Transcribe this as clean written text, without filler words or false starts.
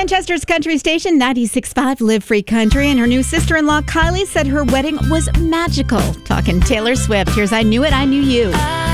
Manchester's country station, 96.5 Live Free Country, and her new sister-in-law, Kylie, said her wedding was magical. Talking Taylor Swift. Here's I Knew It, I Knew You.